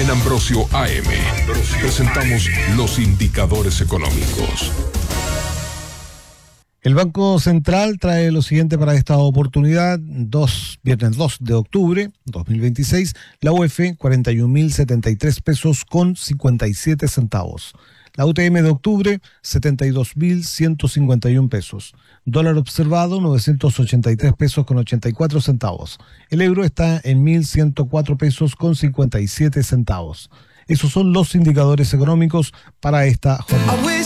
En Ambrosio AM presentamos los indicadores económicos. El Banco Central trae lo siguiente para esta oportunidad: viernes 2 de octubre 2026, la UF 41.073 pesos con 57 centavos. La UTM de octubre 72.151 pesos. Dólar observado 983 pesos con 84 centavos. El euro está en 1.104 pesos con 57 centavos. Esos son los indicadores económicos para esta jornada.